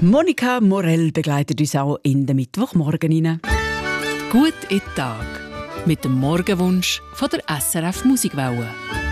Monika Morell begleitet uns auch in den Mittwochmorgen rein. Gut in den Tag. Mit dem Morgenwunsch von der SRF Musikwelle.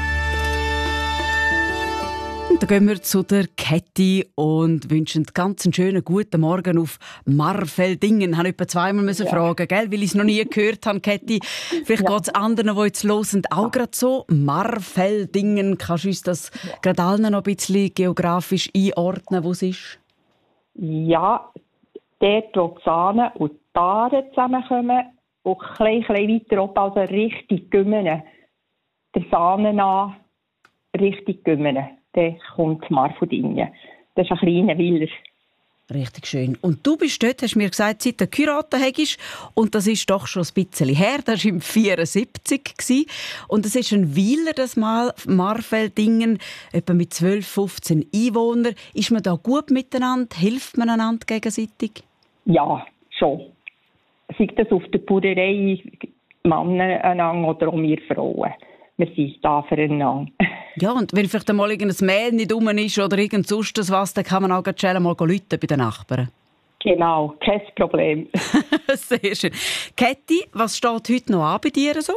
Und dann gehen wir zu der Käthi und wünschen ganz einen schönen guten Morgen auf Marfeldingen. Ich musste etwa zweimal fragen, gell? Weil ich es noch nie gehört habe, Käthi. Vielleicht geht es anderen, die jetzt hören, auch gerade so. Marfeldingen, kannst du uns das gerade allen noch ein bisschen geografisch einordnen, wo es ist? Ja, dort, wo die Sahne und die Aare zusammenkommen und ein bisschen weiter oben, also Richtung Gümmene. Der Sahne an, Richtung Gümmene. Dann kommt Marfeldingen. Das ist ein kleiner Willer. Richtig schön. Und du bist dort, hast du mir gesagt, seit du geheiratet hast. Und das ist doch schon ein bisschen her. Das war im 1974. Und es ist ein Weiler, das Mal Marfeldingen, etwa mit 12, 15 Einwohnern. Ist man da gut miteinander? Hilft man einander gegenseitig? Ja, schon. Sei das auf der Bauerei Männer einander oder auch wir Frauen. Wir sind da füreinander. Ja, und wenn vielleicht einmal irgendein Mehl nicht rum ist oder irgend sonst was, dann kann man auch schnell mal rufen bei den Nachbarn. Genau, kein Problem. Sehr schön. Käthi, was steht heute noch an bei dir so?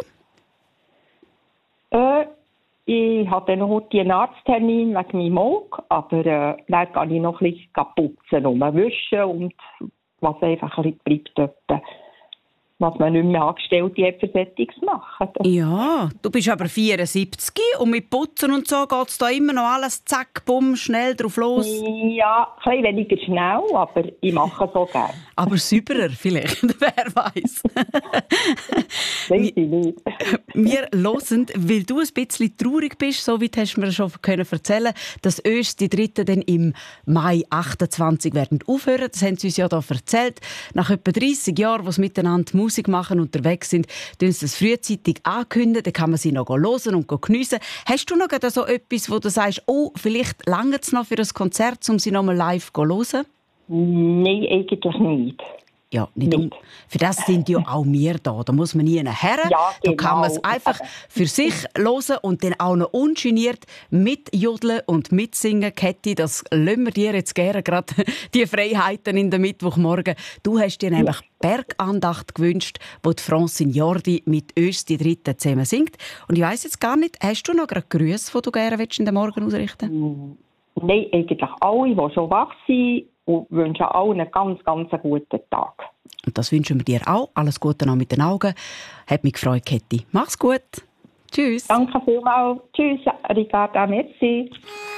Ich hatte noch heute einen Arzttermin wegen meinem Auge, aber dann kann ich noch ein bisschen putzen, wischen und was einfach ein bisschen bleibt dort. Was man nicht mehr Angestellte hat, für Sättiges machen. Ja, du bist aber 74 und mit Putzen und so geht es da immer noch alles zack, bumm, schnell drauf los? Ja, ein bisschen weniger schnell, aber ich mache es so gerne. Aber sauberer vielleicht, wer weiß. Weiß ich nicht. Wir hören, weil du ein bisschen traurig bist, so weit hast du mir schon erzählen, dass uns die Dritten dann im Mai 28 werden aufhören. Das haben sie uns ja da erzählt. Nach etwa 30 Jahren, wo sie miteinander Musik machen, unterwegs sind, tun sie das frühzeitig ankündigen, dann kann man sie noch hören und geniessen. Hast du noch so etwas, wo du sagst, oh, vielleicht lange es noch für ein Konzert, um sie noch mal live zu hören? Nein, eigentlich nicht. Ja, nicht. Für das sind ja auch wir da. Da muss man nie her. Ja, genau. Da kann man es einfach für sich hören und dann auch noch ungeniert mitjodeln und mitsingen. Käthi, das lassen wir dir jetzt gerne gerade die Freiheiten in der Mittwochmorgen. Du hast dir nämlich Bergandacht gewünscht, wo die Francine Jordi mit uns die Dritten zusammen singt. Und ich weiss jetzt gar nicht, hast du noch gerade Grüße, die du gerne in den Morgen ausrichten willst? Nein, eigentlich alle, die schon wach sind, und wünsche allen einen ganz, ganz guten Tag. Und das wünschen wir dir auch. Alles Gute noch mit den Augen. Hat mich gefreut, Käthi. Mach's gut. Tschüss. Danke vielmals. Tschüss, Ricarda, merci.